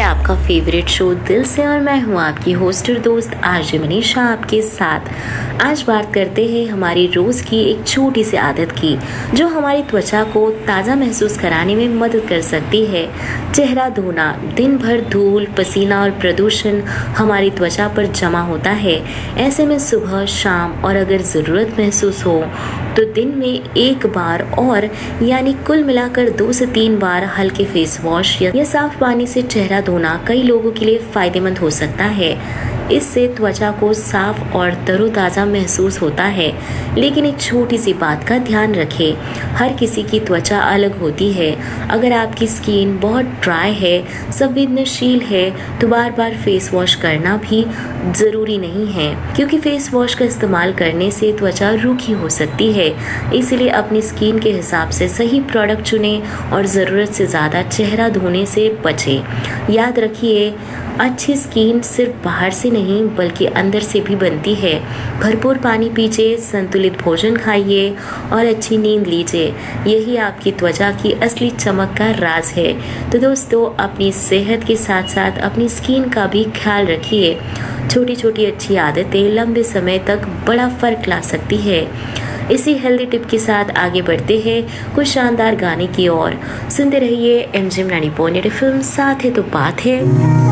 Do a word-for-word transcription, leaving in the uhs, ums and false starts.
आपका favourite show दिल से और मैं हूँ आपकी होस्ट और दोस्त आरजे मनीषा आपके साथ। आज बात करते हैं हमारी रोज़ की एक छोटी सी आदत की जो हमारी त्वचा को ताज़ा महसूस कराने में मदद कर सकती है। चेहरा धोना। दिन भर धूल, पसीना और प्रदूषण हमारी त्वचा पर जमा होता है। ऐसे में सुबह, शाम और अगर ज़रूरत महसूस हो तो दिन में एक बार और यानी कुल मिलाकर दो से तीन बार हल्के फेस वॉश या साफ पानी से चेहरा धोना कई लोगों के लिए फायदेमंद हो सकता है। इससे त्वचा को साफ और तरोताज़ा महसूस होता है। लेकिन एक छोटी सी बात का ध्यान रखें, हर किसी की त्वचा अलग होती है। अगर आपकी स्किन बहुत ड्राई है, संवेदनशील है, तो बार बार फेस वॉश करना भी ज़रूरी नहीं है, क्योंकि फेस वॉश का इस्तेमाल करने से त्वचा रूखी हो सकती है। इसलिए अपनी स्किन के हिसाब से सही प्रोडक्ट चुनें और ज़रूरत से ज़्यादा चेहरा धोने से बचें। याद रखिए, अच्छी स्किन सिर्फ बाहर से नहीं बल्कि अंदर से भी बनती है। भरपूर पानी पीजिए, संतुलित भोजन खाइए और अच्छी नींद लीजिए। यही आपकी त्वचा की असली चमक का राज है। तो दोस्तों, अपनी सेहत के साथ साथ अपनी स्किन का भी ख्याल रखिए। छोटी छोटी अच्छी आदतें लंबे समय तक बड़ा फर्क ला सकती है। इसी हेल्दी टिप के साथ आगे बढ़ते हैं कुछ शानदार गाने की ओर। सुनते रहिए M G M ninety point eight film, साथ है तो बात है।